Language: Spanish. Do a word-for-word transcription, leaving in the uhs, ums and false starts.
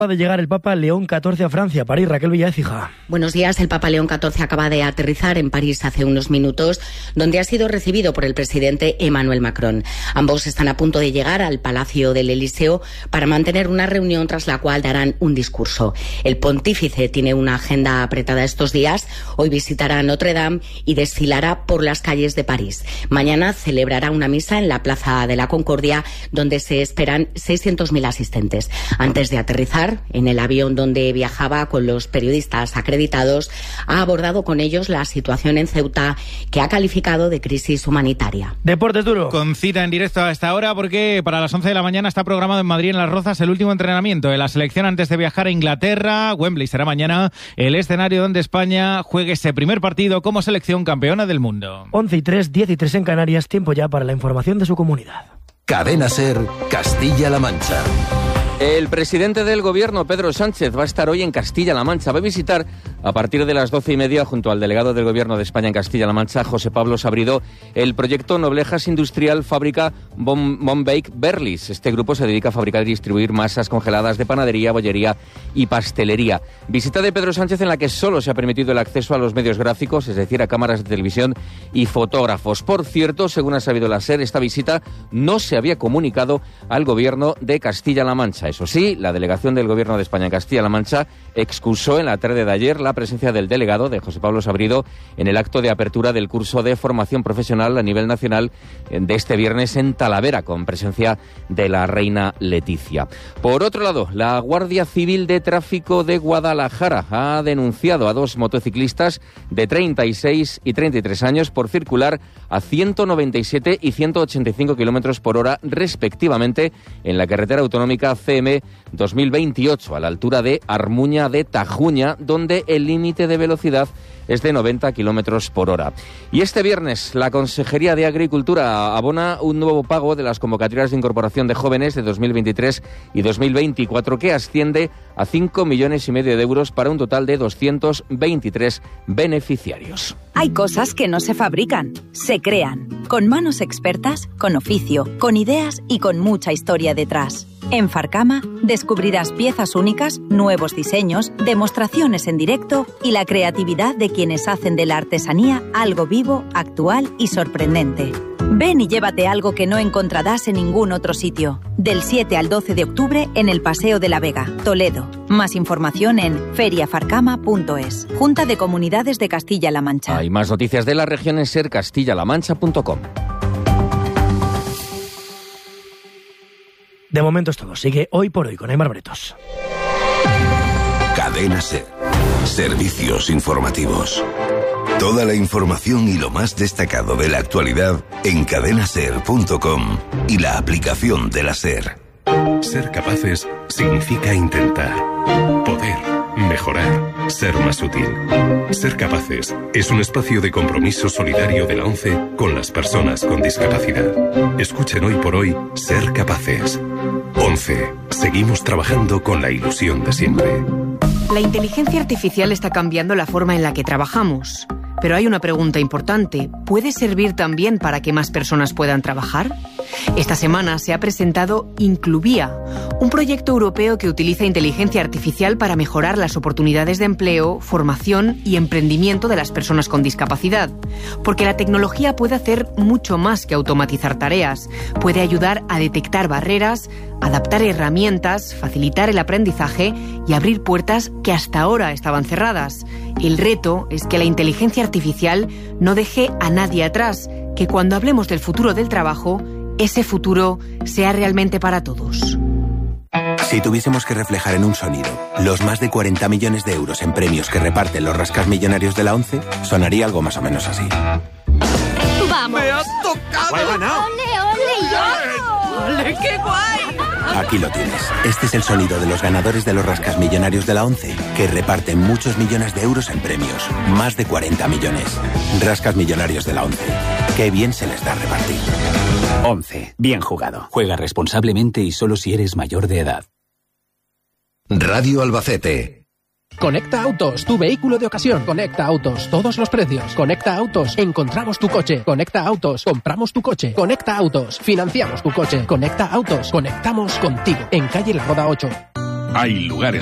de llegar el Papa León catorce a Francia, París. Raquel Villaécija. Buenos días. El Papa León catorce acaba de aterrizar en París hace unos minutos, donde ha sido recibido por el presidente Emmanuel Macron. Ambos están a punto de llegar al Palacio del Elíseo para mantener una reunión tras la cual darán un discurso. El pontífice tiene una agenda apretada estos días. Hoy visitará Notre Dame y desfilará por las calles de París. Mañana celebrará una misa en la Plaza de la Concordia, donde se esperan seiscientos mil asistentes. Antes de aterrizar en el avión donde viajaba con los periodistas acreditados, ha abordado con ellos la situación en Ceuta, que ha calificado de crisis humanitaria. Deportes duro. Con cita en directo a esta hora, porque para las once de la mañana está programado en Madrid, en Las Rozas, el último entrenamiento de la selección antes de viajar a Inglaterra. Wembley será mañana el escenario donde España juegue ese primer partido como selección campeona del mundo. once y tres, diez y tres en Canarias, tiempo ya para la información de su comunidad. Cadena SER, Castilla-La Mancha. El presidente del gobierno, Pedro Sánchez, va a estar hoy en Castilla-La Mancha. Va a visitar a partir de las doce y media, junto al delegado del gobierno de España en Castilla-La Mancha, José Pablo Sabrido, el proyecto Noblejas Industrial Fábrica Monbake Berlis. Este grupo se dedica a fabricar y distribuir masas congeladas de panadería, bollería y pastelería. Visita de Pedro Sánchez en la que solo se ha permitido el acceso a los medios gráficos, es decir, a cámaras de televisión y fotógrafos. Por cierto, según ha sabido la SER, esta visita no se había comunicado al gobierno de Castilla-La Mancha. Eso sí, la delegación del Gobierno de España en Castilla-La Mancha excusó en la tarde de ayer la presencia del delegado, de José Pablo Sabrido, en el acto de apertura del curso de formación profesional a nivel nacional de este viernes en Talavera, con presencia de la reina Leticia. Por otro lado, la Guardia Civil de Tráfico de Guadalajara ha denunciado a dos motociclistas de treinta y seis y treinta y tres años por circular a ciento noventa y siete y ciento ochenta y cinco kilómetros por hora, respectivamente, en la carretera autonómica C M dos mil veintiocho, a la altura de Armuña de Tajuña, donde el límite de velocidad es de noventa kilómetros por hora. Y este viernes la Consejería de Agricultura abona un nuevo pago de las convocatorias de incorporación de jóvenes de dos mil veintitrés y dos mil veinticuatro, que asciende a cinco millones y medio de euros para un total de doscientos veintitrés beneficiarios. Hay cosas que no se fabrican, se crean, con manos expertas, con oficio, con ideas y con mucha historia detrás. En Farcama descubrirás piezas únicas, nuevos diseños, demostraciones en directo y la creatividad de quienes hacen de la artesanía algo vivo, actual y sorprendente. Ven y llévate algo que no encontrarás en ningún otro sitio. Del siete al doce de octubre en el Paseo de la Vega, Toledo. Más información en feria farcama punto es. Junta de Comunidades de Castilla-La Mancha. Hay más noticias de la región en ser castilla la mancha punto com. De momento es todo. Sigue Hoy por Hoy con Aimar Bretos. Cadena SER. Servicios informativos. Toda la información y lo más destacado de la actualidad en cadena ser punto com y la aplicación de la SER. Ser capaces significa intentar, poder, mejorar, ser más útil. Ser capaces es un espacio de compromiso solidario de la ONCE con las personas con discapacidad. Escuchen Hoy por Hoy Ser Capaces. ONCE. Seguimos trabajando con la ilusión de siempre. La inteligencia artificial está cambiando la forma en la que trabajamos. Pero hay una pregunta importante. ¿Puede servir también para que más personas puedan trabajar? Esta semana se ha presentado Incluvia, un proyecto europeo que utiliza inteligencia artificial para mejorar las oportunidades de empleo, formación y emprendimiento de las personas con discapacidad. Porque la tecnología puede hacer mucho más que automatizar tareas. Puede ayudar a detectar barreras, adaptar herramientas, facilitar el aprendizaje y abrir puertas que hasta ahora estaban cerradas. El reto es que la inteligencia artificial no deje a nadie atrás, que cuando hablemos del futuro del trabajo, ese futuro sea realmente para todos. Si tuviésemos que reflejar en un sonido los más de cuarenta millones de euros en premios que reparten los rascasmillonarios de la ONCE, sonaría algo más o menos así. ¡Vamos! ¡Me has tocado! ¡Guay, ganado! ¡Ole, ole, yo! ¡Ole, qué guay! Aquí lo tienes. Este es el sonido de los ganadores de los rascasmillonarios de la ONCE, que reparten muchos millones de euros en premios. Más de cuarenta millones. Rascasmillonarios de la ONCE. Qué bien se les da repartir. ONCE. Bien jugado. Juega responsablemente y solo si eres mayor de edad. Radio Albacete. Conecta Autos, tu vehículo de ocasión. Conecta Autos, todos los precios. Conecta Autos, encontramos tu coche. Conecta Autos, compramos tu coche. Conecta Autos, financiamos tu coche. Conecta Autos, conectamos contigo. En calle La Roda ocho. Hay lugares